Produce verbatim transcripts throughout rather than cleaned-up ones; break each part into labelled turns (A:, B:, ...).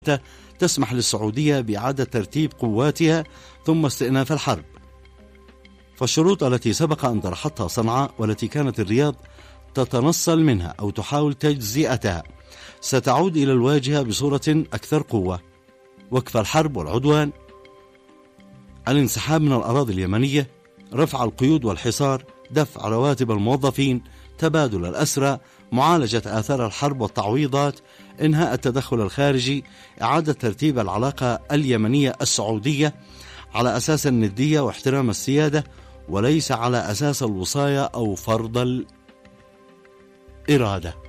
A: تسمح للسعودية بإعادة ترتيب قواتها ثم استئناف الحرب. فالشروط التي سبق أن طرحتها صنعاء والتي كانت الرياض تتنصل منها أو تحاول تجزئتها ستعود إلى الواجهة بصورة أكثر قوة: وقف الحرب والعدوان، الانسحاب من الأراضي اليمنية، رفع القيود والحصار، دفع رواتب الموظفين، تبادل الأسرى، معالجة آثار الحرب والتعويضات، إنهاء التدخل الخارجي، إعادة ترتيب العلاقة اليمنية السعودية على أساس الندية واحترام السيادة وليس على أساس الوصاية أو فرض الإرادة.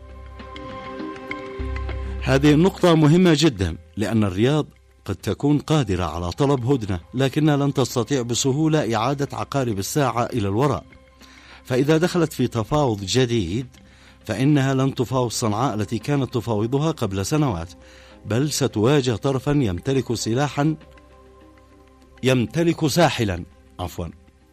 A: هذه النقطة مهمة جدا، لأن الرياض قد تكون قادرة على طلب هدنة لكنها لن تستطيع بسهولة إعادة عقارب الساعة إلى الوراء. فإذا دخلت في تفاوض جديد فإنها لن تفاوض صنعاء التي كانت تفاوضها قبل سنوات، بل ستواجه طرفا يمتلك سلاحا يمتلك ساحلا عفوا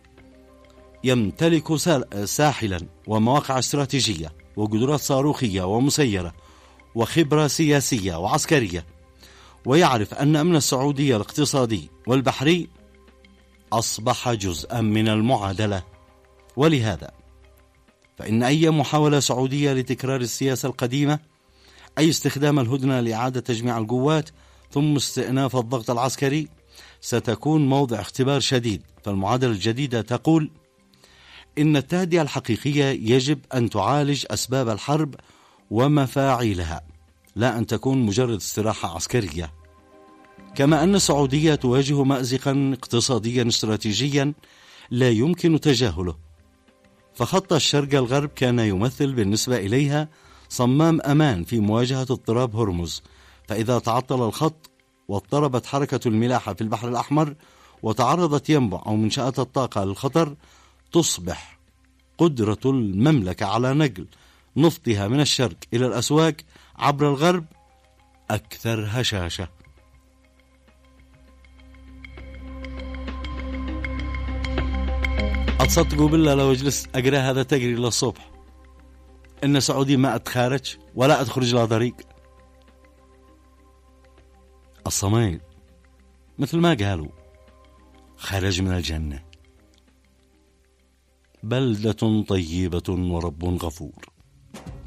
A: يمتلك ساحلا ومواقع استراتيجية وقدرات صاروخية ومسيرة وخبرة سياسية وعسكرية، ويعرف أن أمن السعودية الاقتصادي والبحري أصبح جزءا من المعادلة. ولهذا فإن أي محاولة سعودية لتكرار السياسة القديمة، أي استخدام الهدنة لإعادة تجميع القوات ثم استئناف الضغط العسكري، ستكون موضع اختبار شديد. فالمعادلة الجديدة تقول إن التهدئة الحقيقية يجب أن تعالج أسباب الحرب ومفاعيلها، لا أن تكون مجرد استراحة عسكرية. كما أن السعودية تواجه مأزقا اقتصاديا استراتيجيا لا يمكن تجاهله، فخط الشرق الغرب كان يمثل بالنسبة إليها صمام أمان في مواجهة اضطراب هرمز. فإذا تعطل الخط واضطربت حركة الملاحة في البحر الأحمر وتعرضت ينبع أو منشآت الطاقة للخطر، تصبح قدرة المملكة على نقل نفطها من الشرق إلى الأسواق عبر الغرب أكثر هشاشة. أتصدقوا بالله لو جلست أقرأ هذا تقري للصبح إن سعودي ما أتخارج ولا أتخرج لا طريق. الصميل مثل ما قالوا خرج من الجنة. بلدة طيبة ورب غفور.